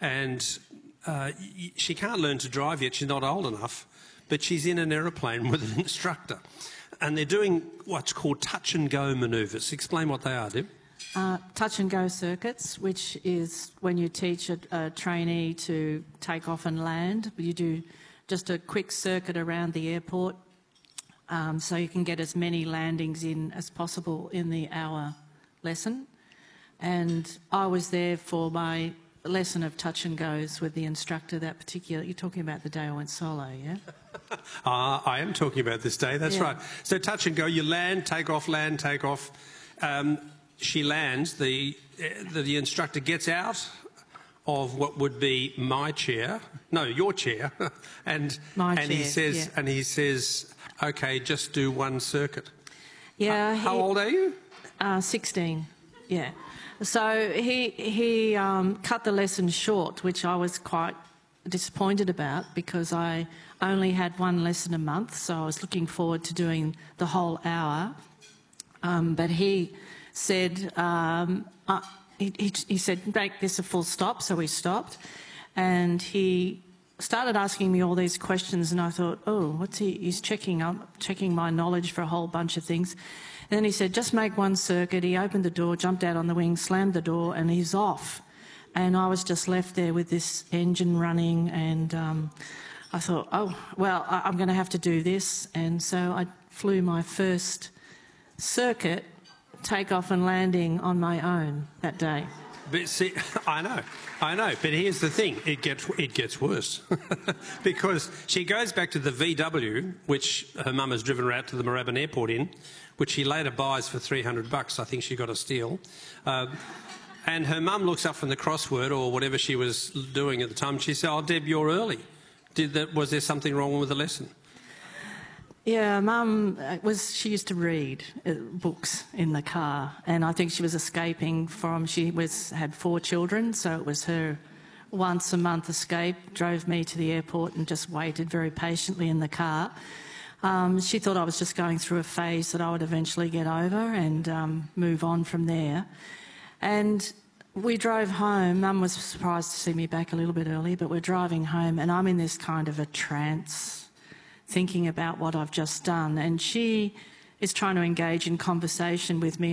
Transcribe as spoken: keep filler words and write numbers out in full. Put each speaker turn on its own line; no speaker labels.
and uh, y she can't learn to drive yet. She's not old enough, but she's in an aeroplane with an instructor, and they're doing what's called touch and go manoeuvres. Explain what they are, Deb.
Uh, touch and go circuits, which is when you teach a, a trainee to take off and land. You do just a quick circuit around the airport, um, so you can get as many landings in as possible in the hour lesson. And I was there for my lesson of touch and goes with the instructor that particular... You're talking about the day I went solo, yeah?
uh, I am talking about this day, that's
yeah.
right. So touch and go, you land, take off, land, take off. Um, she lands, the, the, the instructor gets out of what would be my chair, no, your chair, and,
my
and,
chair,
he says,
yeah.
and he says, OK, just do one circuit.
Yeah.
Uh, how
he,
old are you?
Uh, sixteen, yeah. So he, he um, cut the lesson short, which I was quite disappointed about because I only had one lesson a month, so I was looking forward to doing the whole hour. Um, but he said, um, uh, he, he, he said, make this a full stop, so we stopped. And he started asking me all these questions, and I thought, oh, what's he, he's checking, I'm checking my knowledge for a whole bunch of things. And then he said, just make one circuit. He opened the door, jumped out on the wing, slammed the door, and he's off. And I was just left there with this engine running, and um, I thought, oh, well, I, I'm going to have to do this. And so I flew my first circuit, takeoff and landing on my own that day.
But see, I know, I know, but here's the thing, it gets, it gets worse. Because she goes back to the V W, which her mum has driven her out to the Moorabbin Airport in, which she later buys for three hundred bucks, I think she got a steal. Uh, and her mum looks up from the crossword or whatever she was doing at the time, and she said, oh, Deb, you're early. Did that, was there something wrong with the lesson?
Yeah, Mum was. She used to read uh, books in the car, and I think she was escaping from. She was had four children, so it was her once a month escape. Drove me to the airport and just waited very patiently in the car. Um, she thought I was just going through a phase that I would eventually get over and um, move on from there. And we drove home. Mum was surprised to see me back a little bit early, but we're driving home, and I'm in this kind of a trance, thinking about what I've just done, and she is trying to engage in conversation with me.